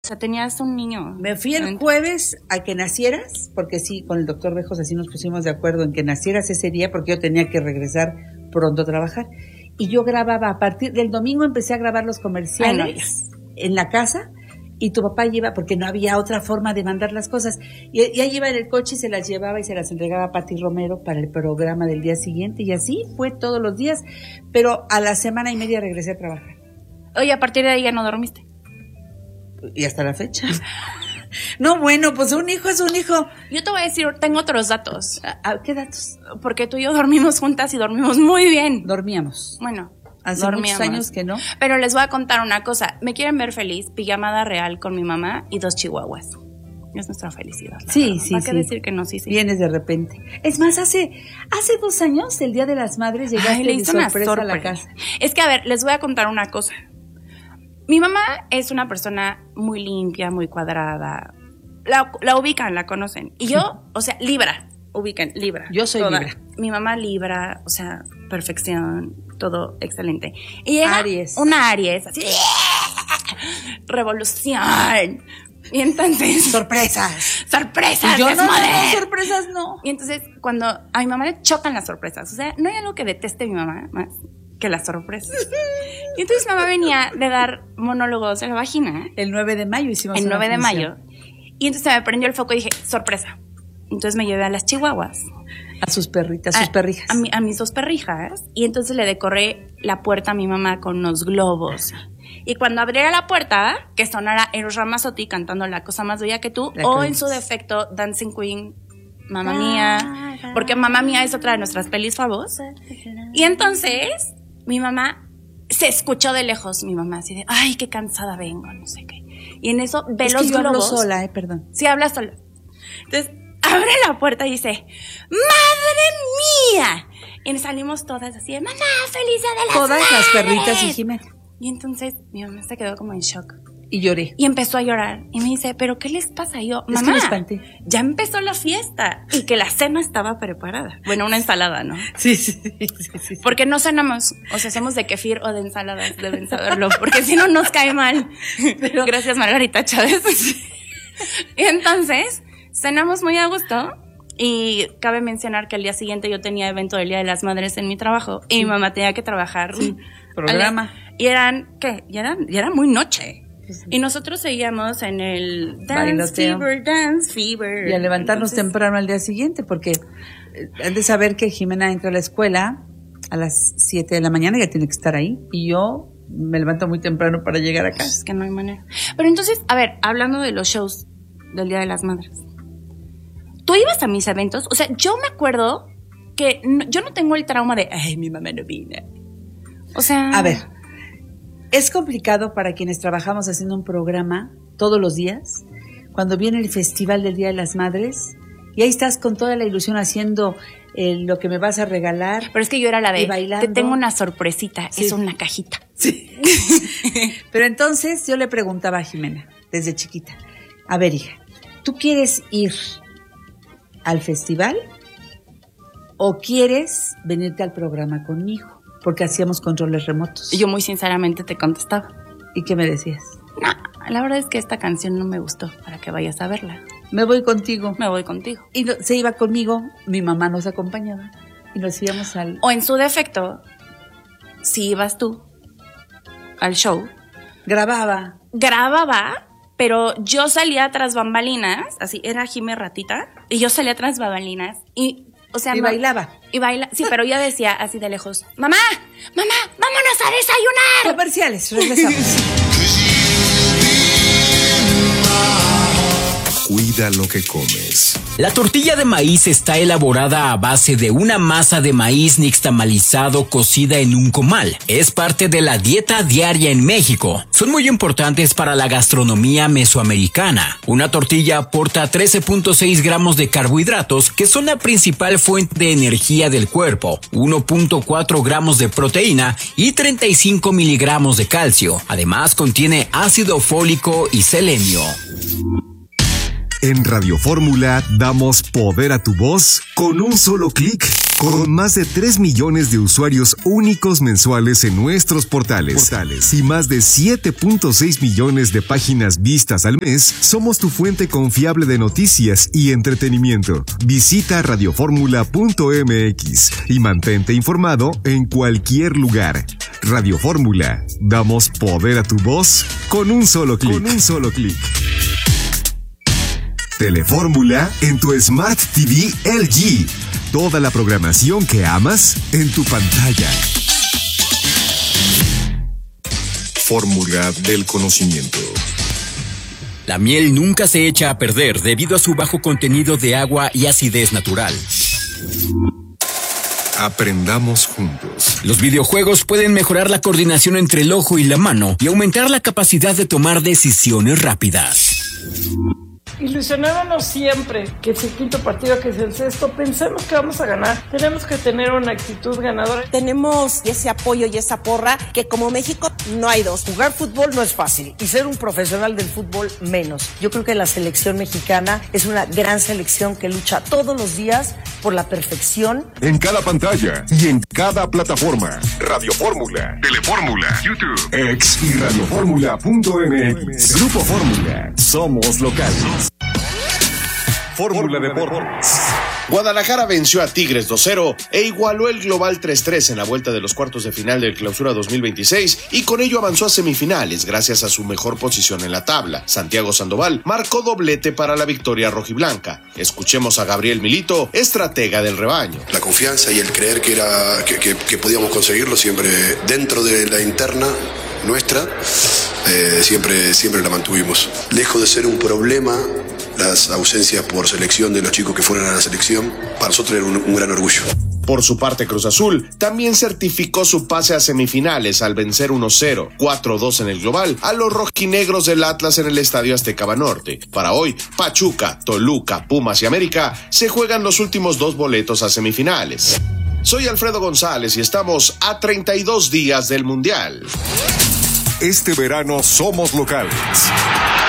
O sea, tenías un niño. Me fui el jueves a que nacieras, porque sí, con el doctor Bejos así nos pusimos de acuerdo en que nacieras ese día, porque yo tenía que regresar pronto a trabajar. Y yo grababa, a partir del domingo empecé a grabar los comerciales en la casa, y tu papá lleva, porque no había otra forma de mandar las cosas, y ahí iba en el coche y se las llevaba y se las entregaba a Pati Romero para el programa del día siguiente, y así fue todos los días, pero a la semana y media regresé a trabajar. Oye, a partir de ahí ya no dormiste. Y hasta la fecha. No, bueno, pues un hijo es un hijo. Yo te voy a decir, tengo otros datos. ¿Qué datos? Porque tú y yo dormimos juntas y dormimos muy bien. Dormíamos. Bueno, hace muchos años que no. Pero les voy a contar una cosa. Me quieren ver feliz, pijamada real con mi mamá y 2 chihuahuas. Es nuestra felicidad. Sí, sí, ¿Para qué decir que no? Sí, sí. Vienes de repente. Es más, hace 2 años, el Día de las Madres, llegaste de sorpresa a la casa. Es que, a ver, les voy a contar una cosa. Mi mamá es una persona muy limpia, muy cuadrada. La ubican, la conocen. Y yo, o sea, Libra. Ubican, Libra. Yo soy toda. Libra. Mi mamá Libra, o sea, perfección, todo excelente. Y llega Aries. Una Aries, así, revolución. Y entonces... Sorpresas. Sorpresas. Yo no, sorpresas no. Y entonces, cuando a mi mamá le chocan las sorpresas, o sea, no hay algo que deteste mi mamá más que las sorpresas. Y entonces mamá venía de dar monólogos en la vagina. El 9 de mayo hicimos el 9 de función. mayo. Y entonces se me prendió el foco y dije, sorpresa. Entonces me llevé a las chihuahuas. A sus perritas, sus perrijas. A mis 2 perrijas. Y entonces le decoré la puerta a mi mamá con unos globos. Y cuando abriera la puerta, que sonara Eros Ramazzotti cantando La cosa más bella que tú, o en su defecto, Dancing Queen, Mamma Mía, porque Mamma Mía es otra de nuestras pelis favoritas. Y entonces mi mamá se escuchó de lejos, mi mamá así de, ay, qué cansada vengo, no sé qué. Y en eso ve los globos. Hablo sola, perdón. Sí, habla sola. Entonces abre la puerta y dice, ¡madre mía! Y nos salimos todas así de, mamá, feliz día de las todas madres. Las perritas y Jimena. Y entonces mi mamá se quedó como en shock. Y lloré. Y empezó a llorar. Y me dice, ¿pero qué les pasa? Y yo, mamá, es que me espanté. Ya empezó la fiesta. Y que la cena estaba preparada. Bueno, una ensalada, ¿no? Sí. Porque no cenamos. O sea, hacemos de kefir o de ensaladas. Deben saberlo. Porque si no, nos cae mal. Pero gracias, Margarita Chávez. Y entonces, cenamos muy a gusto. Y cabe mencionar que al día siguiente yo tenía evento del Día de las Madres en mi trabajo. Y mi mamá tenía que trabajar. Sí, programa. Y eran, ¿qué? Ya era muy noche. Y nosotros seguíamos en el Dance Fever. Y a levantarnos temprano al día siguiente, porque han de saber que Jimena entra a la escuela a las 7 de la mañana, ya tiene que estar ahí. Y yo me levanto muy temprano para llegar acá. Es que no hay manera. Pero entonces, a ver, hablando de los shows del Día de las Madres, ¿tú ibas a mis eventos? O sea, yo me acuerdo que yo no tengo el trauma de, ay, mi mamá no vino. O sea... A ver, es complicado para quienes trabajamos haciendo un programa todos los días, cuando viene el Festival del Día de las Madres, y ahí estás con toda la ilusión haciendo lo que me vas a regalar. Pero es que yo era la de, bailando. Te tengo una sorpresita, sí. Es una cajita. Sí. Pero entonces yo le preguntaba a Jimena, desde chiquita, a ver, hija, ¿tú quieres ir al festival o quieres venirte al programa conmigo? Porque hacíamos controles remotos. Y yo muy sinceramente te contestaba. ¿Y qué me decías? No, la verdad es que esta canción no me gustó para que vayas a verla. Me voy contigo. Me voy contigo. Y se iba conmigo, mi mamá nos acompañaba y nos íbamos al... O en su defecto, si ibas tú al show. Grababa, pero yo salía tras bambalinas, así, era Jimé Ratita, y yo salía tras bambalinas y... O sea, y bailaba. Sí, pero yo decía así de lejos, mamá, vámonos a desayunar. Comerciales, regresamos. Cuida lo que comes. La tortilla de maíz está elaborada a base de una masa de maíz nixtamalizado cocida en un comal. Es parte de la dieta diaria en México. Son muy importantes para la gastronomía mesoamericana. Una tortilla aporta 13.6 gramos de carbohidratos, que son la principal fuente de energía del cuerpo, 1.4 gramos de proteína y 35 miligramos de calcio. Además, contiene ácido fólico y selenio. En Radio Fórmula damos poder a tu voz con un solo clic. Con más de 3 millones de usuarios únicos mensuales en nuestros portales y más de 7.6 millones de páginas vistas al mes, somos tu fuente confiable de noticias y entretenimiento. Visita radioformula.mx y mantente informado en cualquier lugar. Radio Fórmula, damos poder a tu voz con un solo clic. Telefórmula en tu Smart TV LG. Toda la programación que amas en tu pantalla. Fórmula del conocimiento. La miel nunca se echa a perder debido a su bajo contenido de agua y acidez natural. Aprendamos juntos. Los videojuegos pueden mejorar la coordinación entre el ojo y la mano y aumentar la capacidad de tomar decisiones rápidas. Ilusionémonos siempre que es el quinto partido, que es el sexto, pensemos que vamos a ganar. Tenemos que tener una actitud ganadora. Tenemos ese apoyo y esa porra que como México no hay dos. Jugar fútbol no es fácil y ser un profesional del fútbol menos. Yo creo que la selección mexicana es una gran selección que lucha todos los días por la perfección. En cada pantalla y en cada plataforma. Radio Fórmula, Telefórmula, YouTube, X y radioformula.mx. Grupo Fórmula. Somos locales. Fórmula Deportes. Guadalajara venció a Tigres 2-0 e igualó el global 3-3 en la vuelta de los cuartos de final del Clausura 2026 y con ello avanzó a semifinales gracias a su mejor posición en la tabla. Santiago Sandoval marcó doblete para la victoria rojiblanca. Escuchemos a Gabriel Milito, estratega del rebaño. La confianza y el creer que podíamos conseguirlo siempre dentro de la interna nuestra, siempre la mantuvimos. Lejos de ser un problema las ausencias por selección de los chicos que fueron a la selección, para nosotros era un gran orgullo. Por su parte, Cruz Azul también certificó su pase a semifinales al vencer 1-0, 4-2 en el global a los rojinegros del Atlas en el Estadio Azteca Banorte. Para hoy, Pachuca, Toluca, Pumas y América se juegan los últimos 2 boletos a semifinales. Soy Alfredo González y estamos a 32 días del Mundial. Este verano somos locales.